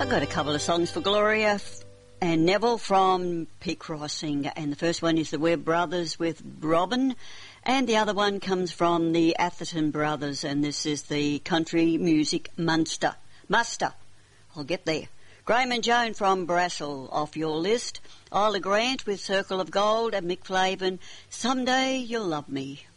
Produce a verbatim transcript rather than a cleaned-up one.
I've got a couple of songs for Gloria and Neville from Peak Crossing, and the first one is the Webb Brothers with Robin, and the other one comes from the Atherton Brothers, and this is the Country Music Munster. Muster. I'll get there. Graham and Joan from Brassel off your list. Isla Grant with Circle of Gold, and Mick Flavin, Someday You'll Love Me.